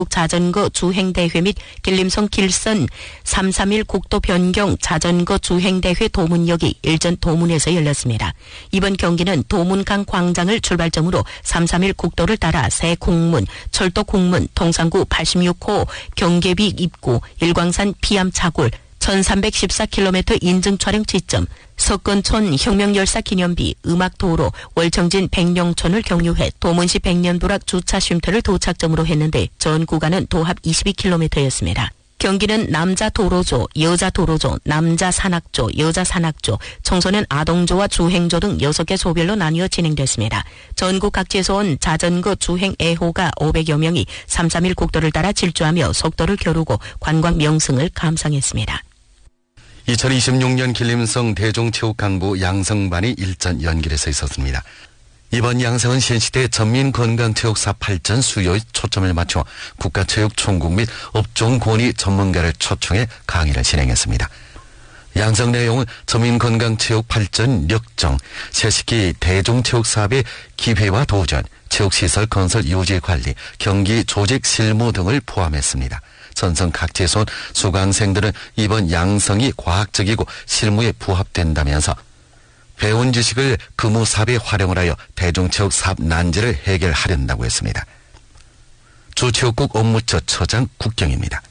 자전거 주행대회 및 길림성 길선 331 국도 변경 자전거 주행대회 도문역이 일전 도문에서 열렸습니다. 이번 경기는 도문강 광장을 출발점으로 331 국도를 따라 새 국문, 철도 국문, 동산구 86호 경계비 입구, 일광산 피암차굴, 1314km 인증 촬영 지점, 석건촌 혁명열사 기념비, 음악도로, 월청진 백령촌을 경유해 도문시 백년도락 주차 쉼터를 도착점으로 했는데 전 구간은 도합 22km였습니다. 경기는 남자 도로조, 여자 도로조, 남자 산악조, 여자 산악조, 청소년 아동조와 주행조 등 6개 조별로 나뉘어 진행됐습니다. 전국 각지에서 온 자전거 주행 애호가 500여 명이 331 국도를 따라 질주하며 속도를 겨루고 관광 명승을 감상했습니다. 2026년 길림성 대종체육강부 양성반이 일전 연길에서 있었습니다. 이번 양성은 신시대 전민건강체육사 발전 수요에 초점을 맞춰 국가체육총국 및 업종권위 전문가를 초청해 강의를 진행했습니다. 양성 내용은 전민건강체육 발전 역정, 세시기 대종체육사업의 기회와 도전, 체육시설 건설 유지 관리, 경기 조직 실무 등을 포함했습니다. 전성 각지에서 온 수강생들은 이번 양성이 과학적이고 실무에 부합된다면서 배운 지식을 근무 사업에 활용을 하여 대중체육 사업 난제를 해결하려고 했습니다. 주체육국 업무처 처장 국경입니다.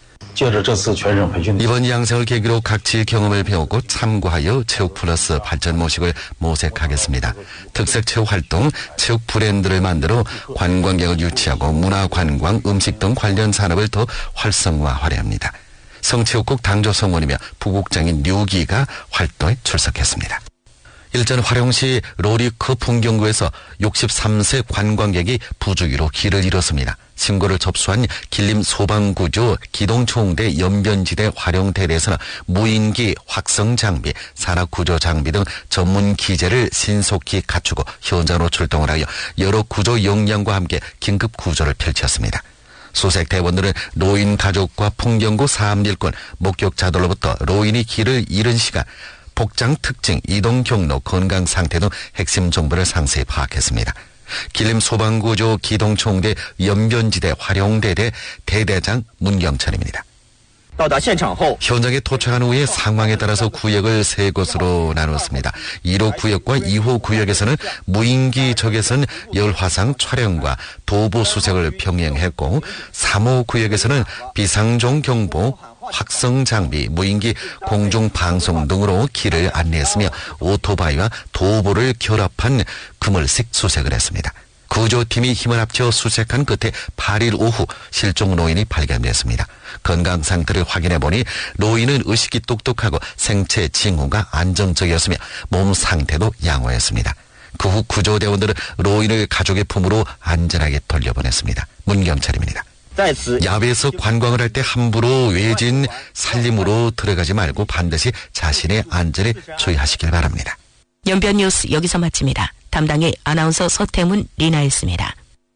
이번 양성을 계기로 각지의 경험을 배우고 참고하여 체육 플러스 발전 모식을 모색하겠습니다. 특색 체육 활동, 체육 브랜드를 만들어 관광객을 유치하고 문화, 관광, 음식 등 관련 산업을 더 활성화하려 합니다. 성체육국 당조성원이며 부국장인 류기가 활동에 출석했습니다. 일전 화령시 로리크 풍경구에서 63세 관광객이 부주의로 길을 잃었습니다. 신고를 접수한 길림 소방구조 기동총대 연변지대 화령대대에서는 무인기, 확성장비, 산악구조장비 등 전문 기재를 신속히 갖추고 현장으로 출동을 하여 여러 구조 역량과 함께 긴급 구조를 펼쳤습니다. 수색 대원들은 노인 가족과 풍경구 사암일권 목격자들로부터 노인이 길을 잃은 시간, 복장 특징, 이동 경로, 건강 상태 등 핵심 정보를 상세히 파악했습니다. 길림 소방구조 기동총대 연변지대 화령대대 대대장 문경철입니다. 현장에 도착한 후에 상황에 따라서 구역을 3곳으로 나눴습니다. 1호 구역과 2호 구역에서는 무인기 적외선 열화상 촬영과 도보 수색을 병행했고 3호 구역에서는 비상종 경보, 확성 장비, 무인기, 공중 방송 등으로 길을 안내했으며 오토바이와 도보를 결합한 그물식 수색을 했습니다. 구조팀이 힘을 합쳐 수색한 끝에 8일 오후 실종 노인이 발견됐습니다. 건강 상태를 확인해보니 노인은 의식이 똑똑하고 생체 징후가 안정적이었으며 몸 상태도 양호했습니다. 그 후 구조대원들은 노인을 가족의 품으로 안전하게 돌려보냈습니다. 문경철입니다. 야외에서 관광을 할 때 함부로 외진 산림으로 들어가지 말고 반드시 자신의 안전에 주의하시길 바랍니다. 연변 뉴스 여기서 마칩니다. 담당의 아나운서 서태문 리나였습니다.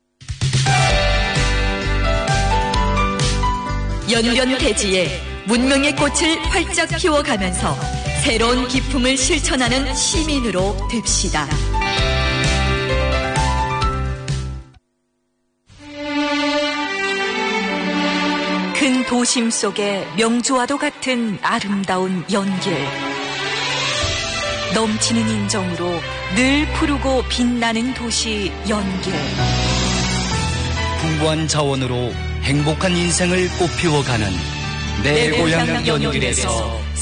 연변 대지에 문명의 꽃을 활짝 피워가면서 새로운 기품을 실천하는 시민으로 됩시다. 큰 도심 속의 명주와도 같은 아름다운 연길. 넘치는 인정으로 늘 푸르고 빛나는 도시 연길. 풍부한 자원으로 행복한 인생을 꽃피워가는 내 고향 연길에서